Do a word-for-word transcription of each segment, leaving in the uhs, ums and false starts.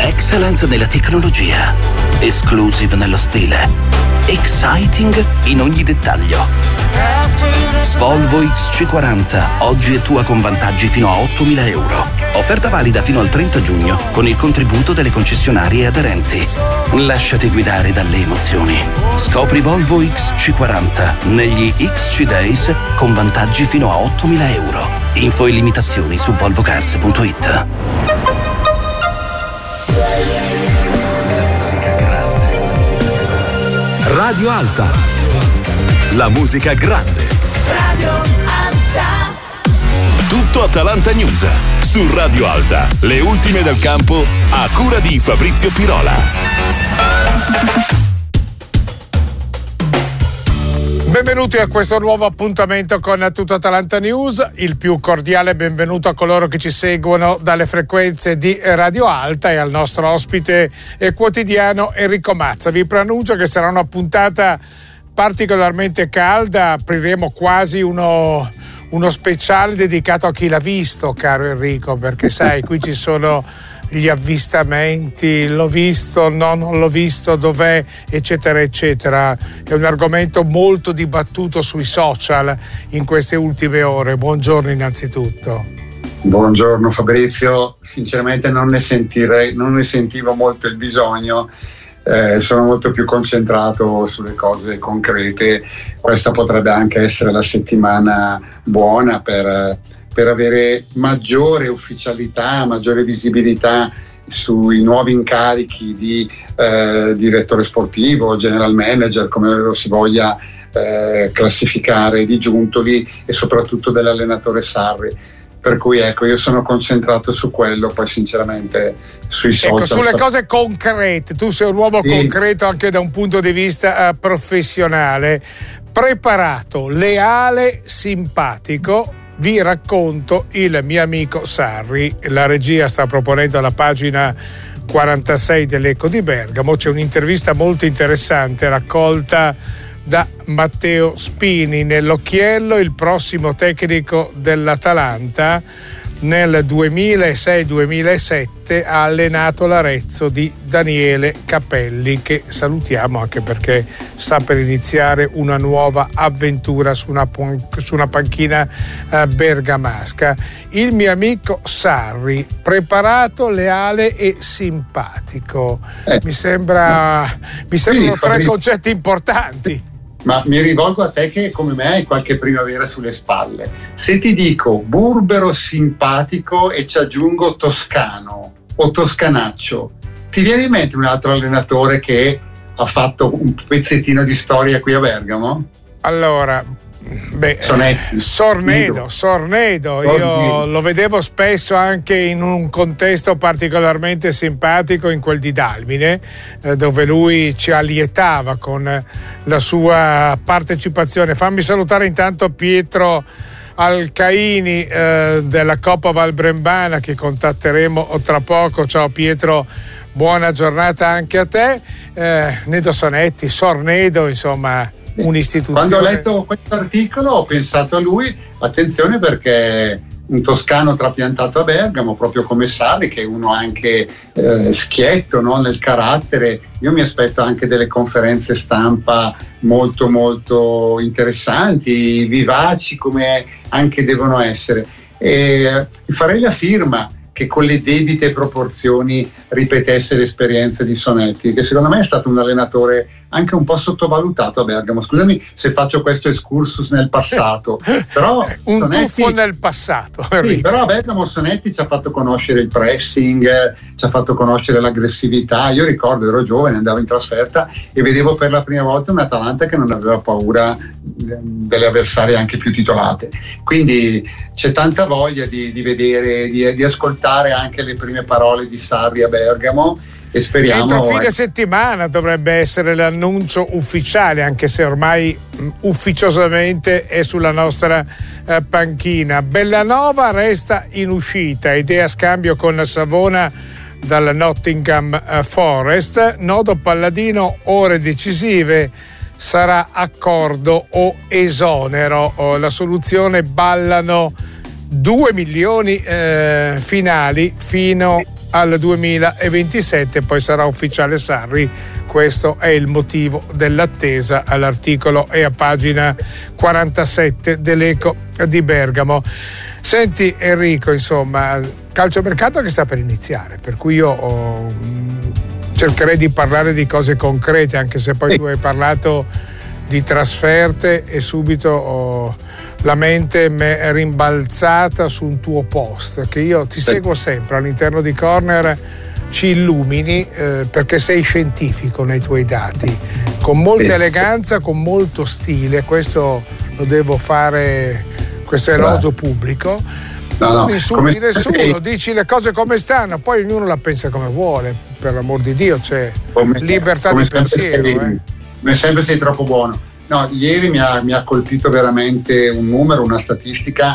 Excellent nella tecnologia, exclusive nello stile, exciting in ogni dettaglio. Volvo X C quaranta, oggi è tua con vantaggi fino a ottomila euro. Offerta valida fino al trenta giugno con il contributo delle concessionarie aderenti. Lasciati guidare dalle emozioni. Scopri Volvo X C quaranta negli X C Days con vantaggi fino a ottomila euro. Info e limitazioni su volvocars punto it. Radio Alta. La musica grande. Radio Alta. Tutto Atalanta News su Radio Alta. Le ultime del campo a cura di Fabrizio Pirola. Benvenuti a questo nuovo appuntamento con Tutto Atalanta News. Il più cordiale benvenuto a coloro che ci seguono dalle frequenze di Radio Alta e al nostro ospite quotidiano Enrico Mazza. Vi preannuncio che sarà una puntata particolarmente calda. Apriremo quasi uno, uno speciale dedicato a chi l'ha visto, caro Enrico, perché sai, qui ci sono gli avvistamenti, l'ho visto, no, non l'ho visto, dov'è, eccetera, eccetera. È un argomento molto dibattuto sui social in queste ultime ore. Buongiorno innanzitutto. Buongiorno Fabrizio, sinceramente non ne sentirei, non ne sentivo molto il bisogno. Eh, sono molto più concentrato sulle cose concrete. Questa potrebbe anche essere la settimana buona per, per avere maggiore ufficialità, maggiore visibilità sui nuovi incarichi di eh, direttore sportivo, general manager, come lo si voglia eh, classificare, di Giuntoli e soprattutto dell'allenatore Sarri. Per cui ecco, io sono concentrato su quello, poi sinceramente sui social. Ecco, sulle cose concrete, tu sei un uomo sì. concreto anche da un punto di vista uh, professionale, preparato, leale, simpatico. Vi racconto il mio amico Sarri. La regia sta proponendo alla pagina quarantasei dell'Eco di Bergamo, c'è un'intervista molto interessante raccolta da Matteo Spini nell'Occhiello, il prossimo tecnico dell'Atalanta. Nel duemilasei duemilasette ha allenato l'Arezzo di Daniele Capelli, che salutiamo anche perché sta per iniziare una nuova avventura su una, su una panchina eh, bergamasca. Il mio amico Sarri, preparato, leale e simpatico. Eh, mi sembra no. mi sembrano tre Fabrizio. concetti importanti. Ma mi rivolgo a te che come me hai qualche primavera sulle spalle. Se ti dico burbero, simpatico e ci aggiungo toscano o toscanaccio, ti viene in mente un altro allenatore che ha fatto un pezzettino di storia qui a Bergamo? Allora, beh, Sonetti. Sornedo, Sornedo, io lo vedevo spesso anche in un contesto particolarmente simpatico, in quel di Dalmine, dove lui ci allietava con la sua partecipazione. Fammi salutare intanto Pietro Alcaini eh, della Coppa Valbrembana, che contatteremo tra poco. Ciao Pietro, buona giornata anche a te. eh, Nedo Sonetti, Sornedo, insomma un'istituzione. Quando ho letto questo articolo ho pensato a lui, attenzione perché un toscano trapiantato a Bergamo, proprio come Sarri, che è uno anche eh, schietto, no, nel carattere. Io mi aspetto anche delle conferenze stampa molto molto interessanti, vivaci come anche devono essere, e farei la firma che con le debite proporzioni ripetesse l'esperienza di Sonetti, che secondo me è stato un allenatore anche un po' sottovalutato a Bergamo. Scusami se faccio questo excursus nel passato, però un Sonetti, tuffo nel passato. Sì, però a Bergamo Sonetti ci ha fatto conoscere il pressing, ci ha fatto conoscere l'aggressività. Io ricordo, ero giovane, andavo in trasferta e vedevo per la prima volta un Atalanta che non aveva paura delle avversarie anche più titolate. Quindi c'è tanta voglia di, di vedere, di, di ascoltare anche le prime parole di Sarri a Bergamo, e speriamo entro fine eh. settimana dovrebbe essere l'annuncio ufficiale, anche se ormai mh, ufficiosamente è sulla nostra eh, panchina. Bellanova resta in uscita, idea scambio con Savona dal Nottingham eh, Forest. Nodo Palladino, ore decisive, sarà accordo o esonero. O la soluzione ballano due milioni eh, finali fino al duemilaventisette, poi sarà ufficiale Sarri. Questo è il motivo dell'attesa. All'articolo e a pagina quarantasette dell'Eco di Bergamo. Senti Enrico, insomma, calciomercato che sta per iniziare, per cui io oh, cercherei di parlare di cose concrete, anche se poi tu hai parlato di trasferte e subito oh, la mente mi è rimbalzata su un tuo post, che io ti seguo sempre all'interno di Corner, ci illumini eh, perché sei scientifico nei tuoi dati, con molta eleganza, con molto stile. Questo lo devo fare, questo elogio pubblico. No, non no, insulti come... nessuno, dici le cose come stanno, poi ognuno la pensa come vuole, per l'amor di Dio, c'è come, libertà come di pensiero. Sei, eh. Come sempre sei troppo buono. No, ieri mi ha, mi ha colpito veramente un numero, una statistica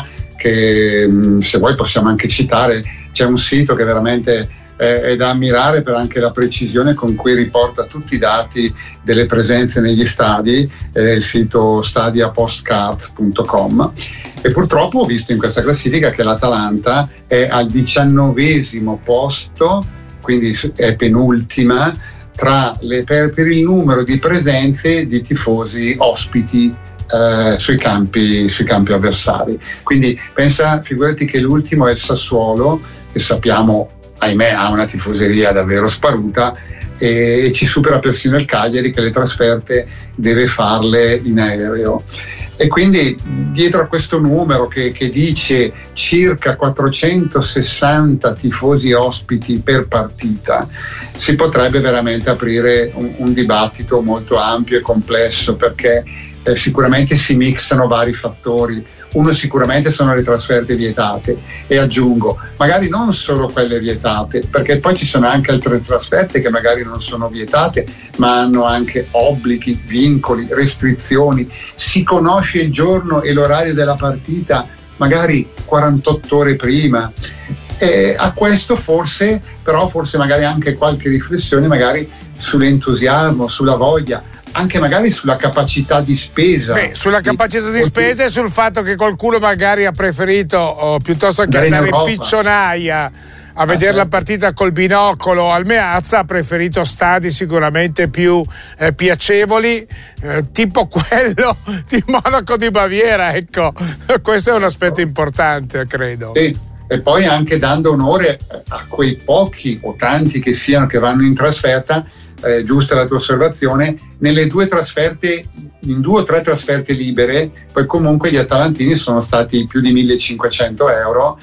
che se vuoi possiamo anche citare. C'è un sito che veramente è, è da ammirare per anche la precisione con cui riporta tutti i dati delle presenze negli stadi, è il sito stadia postcards punto com, e purtroppo ho visto in questa classifica che l'Atalanta è al diciannovesimo posto, quindi è penultima tra le, per, per il numero di presenze di tifosi ospiti eh, sui campi, sui campi avversari. Quindi pensa, figurati che l'ultimo è il Sassuolo, che sappiamo, ahimè, ha una tifoseria davvero sparuta, e, e ci supera persino il Cagliari, che le trasferte deve farle in aereo. E quindi dietro a questo numero che, che dice circa quattrocentosessanta tifosi ospiti per partita, si potrebbe veramente aprire un, un dibattito molto ampio e complesso, perché eh, sicuramente si mixano vari fattori. Uno sicuramente sono le trasferte vietate, e aggiungo magari non solo quelle vietate, perché poi ci sono anche altre trasferte che magari non sono vietate ma hanno anche obblighi, vincoli, restrizioni. Si conosce il giorno e l'orario della partita magari quarantotto ore prima, e a questo forse però forse magari anche qualche riflessione magari sull'entusiasmo, sulla voglia, anche magari sulla capacità di spesa. Beh, sulla capacità di spesa e sul fatto che qualcuno magari ha preferito oh, piuttosto che andare in, in piccionaia a ah, vedere certo. la partita col binocolo al Meazza, ha preferito stadi sicuramente più eh, piacevoli, eh, tipo quello di Monaco di Baviera, ecco. Questo è un aspetto importante, credo. Sì. E poi anche dando onore a quei pochi o tanti che siano che vanno in trasferta. Eh, giusta la tua osservazione, nelle due trasferte, in due o tre trasferte libere, poi comunque gli atalantini sono stati più di millecinquecento euro,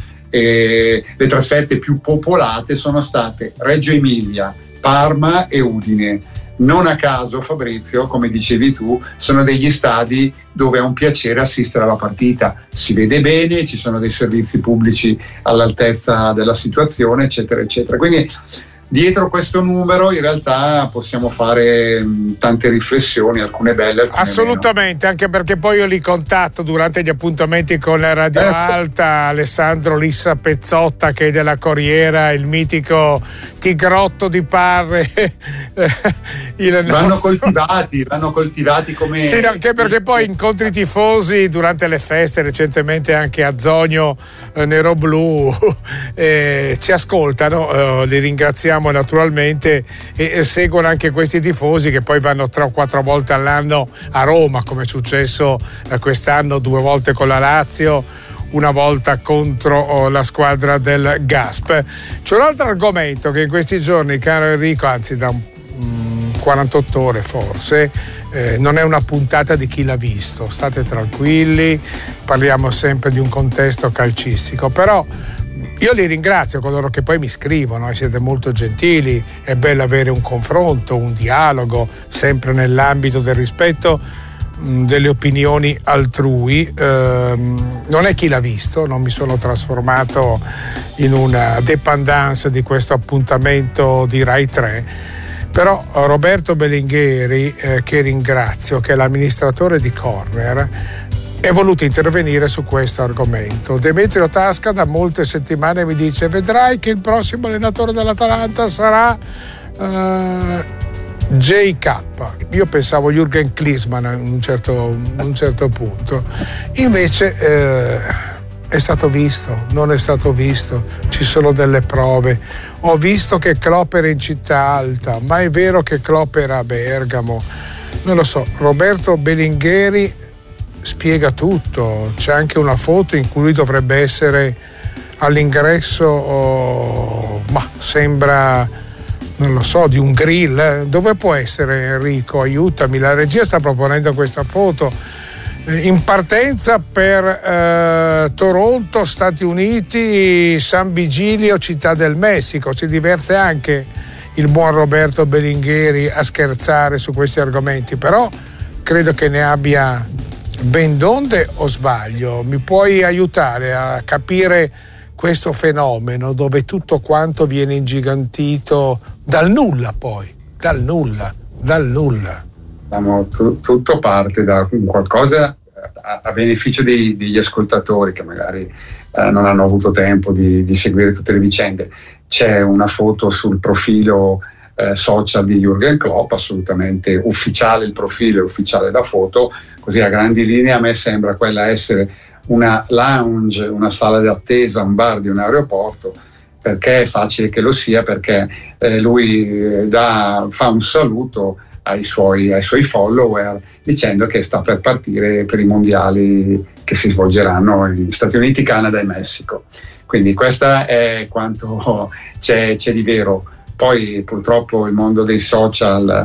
e le trasferte più popolate sono state Reggio Emilia, Parma e Udine. Non a caso, Fabrizio, come dicevi tu, sono degli stadi dove è un piacere assistere alla partita, si vede bene, ci sono dei servizi pubblici all'altezza della situazione, eccetera eccetera. Quindi dietro questo numero in realtà possiamo fare mh, tante riflessioni, alcune belle, alcune assolutamente meno. Anche perché poi io li contatto durante gli appuntamenti con la Radio eh, Alta, Alessandro Lissa Pezzotta, che è della Corriera, il mitico Tigrotto di Parre. il vanno nostro... coltivati, vanno coltivati come... Sì, anche perché poi incontri tifosi durante le feste, recentemente anche a Zogno, eh, Nero Blu, eh, ci ascoltano, eh, li ringraziamo naturalmente, e, e seguono anche questi tifosi che poi vanno tre o quattro volte all'anno a Roma, come è successo eh, quest'anno, due volte con la Lazio, una volta contro oh, la squadra del Gasp. C'è un altro argomento che in questi giorni, caro Enrico, anzi da mm, quarantotto ore forse, eh, non è una puntata di Chi l'ha visto, state tranquilli, parliamo sempre di un contesto calcistico, però io li ringrazio coloro che poi mi scrivono, eh, siete molto gentili, è bello avere un confronto, un dialogo, sempre nell'ambito del rispetto mh, delle opinioni altrui. Ehm, non è Chi l'ha visto, non mi sono trasformato in una dépendance di questo appuntamento di Rai tre, però Roberto Belingheri, eh, che ringrazio, che è l'amministratore di Corner, è voluto intervenire su questo argomento. Demetrio Tasca da molte settimane mi dice: vedrai che il prossimo allenatore dell'Atalanta sarà uh, J K. Io pensavo Jürgen Klinsmann in un certo, in un certo punto. Invece eh, È stato visto, non è stato visto, ci sono delle prove. Ho visto che Klopp era in città alta, ma è vero che Klopp era a Bergamo. Non lo so, Roberto Bellingheri spiega tutto. C'è anche una foto in cui lui dovrebbe essere all'ingresso, oh, ma sembra, non lo so, di un grill. Dove può essere Enrico? Aiutami, la regia sta proponendo questa foto. In partenza per eh, Toronto, Stati Uniti, San Vigilio, Città del Messico. Si diverte anche il buon Roberto Bellingheri a scherzare su questi argomenti, però credo che ne abbia ben donde, o sbaglio? Mi puoi aiutare a capire questo fenomeno dove tutto quanto viene ingigantito dal nulla, poi dal nulla, dal nulla. Diciamo, t- tutto parte da qualcosa a, a beneficio dei, degli ascoltatori che magari eh, non hanno avuto tempo di, di seguire tutte le vicende. C'è una foto sul profilo eh, social di Jürgen Klopp, assolutamente ufficiale il profilo, ufficiale la foto, così a grandi linee a me sembra quella essere una lounge, una sala di attesa, un bar di un aeroporto, perché è facile che lo sia, perché eh, lui eh, dà, fa un saluto ai suoi, ai suoi follower dicendo che sta per partire per i mondiali che si svolgeranno in Stati Uniti, Canada e Messico. Quindi questa è quanto c'è, c'è di vero. Poi purtroppo il mondo dei social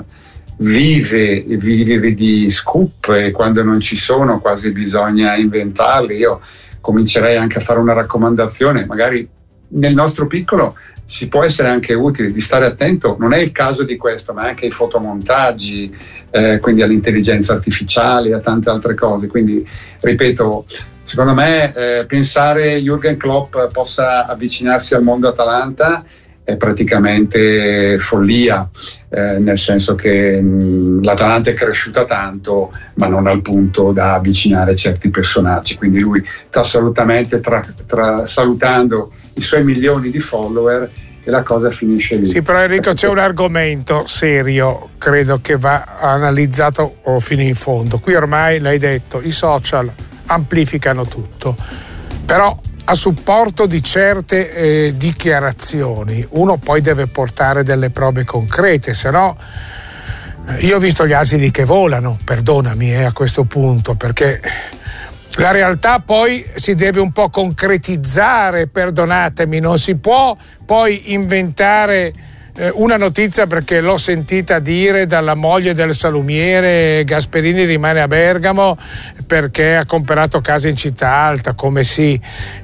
vive, vive di scoop, e quando non ci sono quasi bisogna inventarli. Io comincerei anche a fare una raccomandazione, magari nel nostro piccolo si può essere anche utile di stare attento, non è il caso di questo, ma anche ai fotomontaggi, eh, quindi all'intelligenza artificiale, a tante altre cose. Quindi ripeto, secondo me eh, pensare Jürgen Klopp possa avvicinarsi al mondo Atalanta è praticamente follia, eh, nel senso che mh, l'Atalanta è cresciuta tanto, ma non al punto da avvicinare certi personaggi. Quindi lui sta assolutamente tra, tra, salutando i suoi milioni di follower e la cosa finisce lì. Sì, però Enrico, c'è un argomento serio, credo che va analizzato o fino in fondo. Qui ormai l'hai detto, i social amplificano tutto, però a supporto di certe eh, dichiarazioni uno poi deve portare delle prove concrete, se no io ho visto gli asini che volano, perdonami eh, a questo punto, perché la realtà poi si deve un po' concretizzare, perdonatemi, non si può poi inventare eh, una notizia perché l'ho sentita dire dalla moglie del salumiere Gasperini rimane a Bergamo perché ha comprato casa in città alta, come si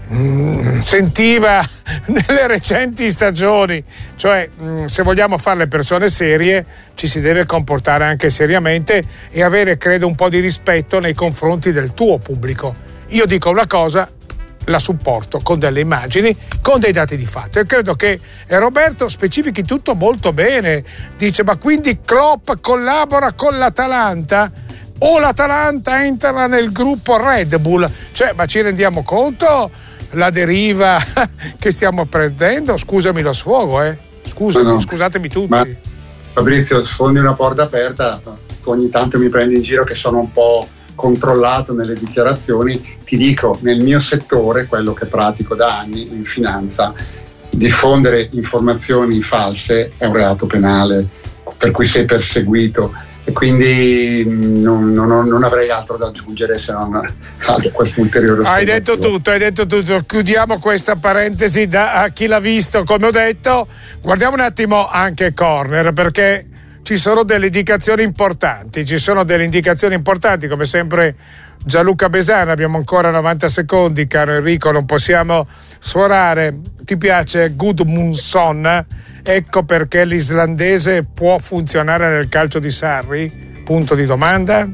mh, sentiva nelle recenti stagioni. Cioè, mh, se vogliamo fare le persone serie ci si deve comportare anche seriamente e avere, credo, un po' di rispetto nei confronti del tuo pubblico. Io dico una cosa, la supporto con delle immagini, con dei dati di fatto, e credo che Roberto specifichi tutto molto bene. Dice: ma quindi Klopp collabora con l'Atalanta o l'Atalanta entra nel gruppo Red Bull? Cioè, ma ci rendiamo conto la deriva che stiamo prendendo? Scusami lo sfogo, eh scusami, no, no. Scusatemi tutti. Ma Fabrizio, sfondi una porta aperta. Tu ogni tanto mi prendi in giro che sono un po' controllato nelle dichiarazioni. Ti dico, nel mio settore, quello che pratico da anni in finanza, diffondere informazioni false è un reato penale per cui sei perseguito, e quindi non, non, non avrei altro da aggiungere se non a questo ulteriore. Hai detto tutto, hai detto tutto. Chiudiamo questa parentesi da a chi l'ha visto, come ho detto. Guardiamo un attimo anche Corner, perché ci sono delle indicazioni importanti, ci sono delle indicazioni importanti, come sempre Gianluca Besana. Abbiamo ancora novanta secondi, caro Enrico, non possiamo sforare. Ti piace Gudmundsson? Ecco perché l'islandese può funzionare nel calcio di Sarri? Punto di domanda.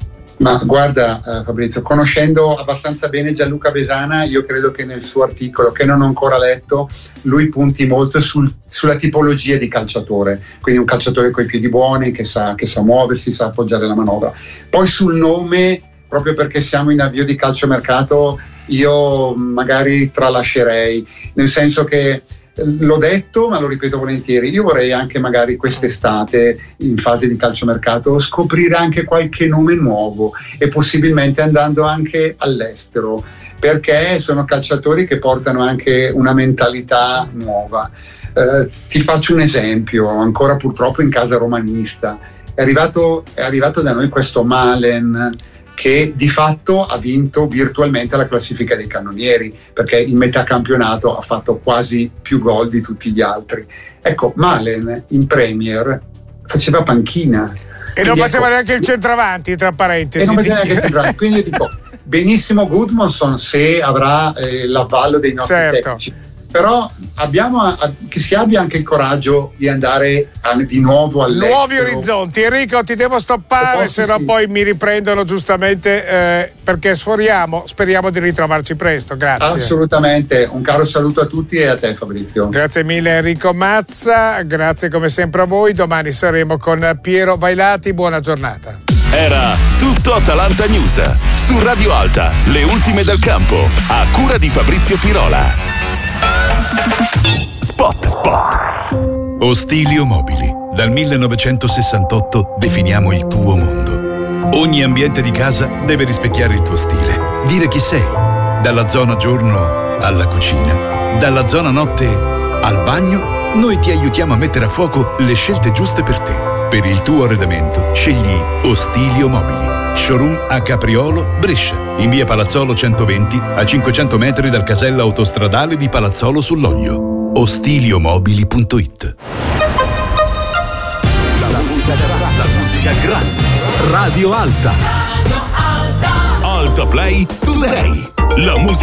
Ma guarda eh, Fabrizio, conoscendo abbastanza bene Gianluca Besana, io credo che nel suo articolo, che non ho ancora letto, lui punti molto sul, sulla tipologia di calciatore, quindi un calciatore coi piedi buoni, che sa, che sa muoversi, sa appoggiare la manovra. Poi sul nome, proprio perché siamo in avvio di calciomercato, io magari tralascerei, nel senso che l'ho detto, ma lo ripeto volentieri, io vorrei anche magari quest'estate, in fase di calciomercato, scoprire anche qualche nome nuovo, e possibilmente andando anche all'estero. perché sono calciatori che portano anche una mentalità nuova. Eh, ti faccio un esempio, ancora purtroppo in casa romanista, è arrivato, è arrivato da noi questo Malen, che di fatto ha vinto virtualmente la classifica dei cannonieri, perché in metà campionato ha fatto quasi più gol di tutti gli altri. Ecco, Malen in Premier faceva panchina. E non faceva ecco, neanche il centravanti, tra parentesi. E non faceva neanche il centravanti. Quindi io dico, benissimo Gudmundsson se avrà eh, l'avvallo dei nostri certo. tecnici. Però abbiamo a, a, che si abbia anche il coraggio di andare a, di nuovo all'estero. Nuovi orizzonti. Enrico, ti devo stoppare, se no sì. poi mi riprendono giustamente eh, perché sforiamo. Speriamo di ritrovarci presto. Grazie. Assolutamente. Un caro saluto a tutti e a te, Fabrizio. Grazie mille Enrico Mazza, grazie come sempre a voi. Domani saremo con Piero Vailati. Buona giornata. Era tutto Atalanta News su Radio Alta, le ultime del campo, a cura di Fabrizio Pirola. Spot, spot. Ostilio Mobili. Dal millenovecentosessantotto definiamo il tuo mondo. Ogni ambiente di casa deve rispecchiare il tuo stile, dire chi sei. Dalla zona giorno alla cucina, dalla zona notte al bagno, noi ti aiutiamo a mettere a fuoco le scelte giuste per te. Per il tuo arredamento scegli Ostilio Mobili. Showroom a Capriolo, Brescia, in via Palazzolo centoventi, a cinquecento metri dal casello autostradale di Palazzolo sull'Oglio. ostilio-mobili punto it. La musica, la musica grande. Radio Alta. Radio Alta. Alta Play Today. La musica